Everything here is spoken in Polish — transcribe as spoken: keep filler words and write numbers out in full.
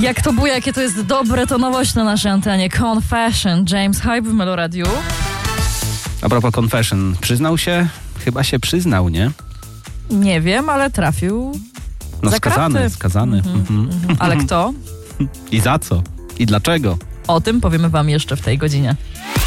Jak to buja, jakie to jest dobre, to nowość na naszej antenie. Confession, James Hype w Meloradiu. A propos Confession, przyznał się? Chyba się przyznał, nie? Nie wiem, ale trafił No za skazany, kraty. skazany. Mhm, Mhm. mhm. Ale kto? I za co? I dlaczego? O tym powiemy wam jeszcze w tej godzinie.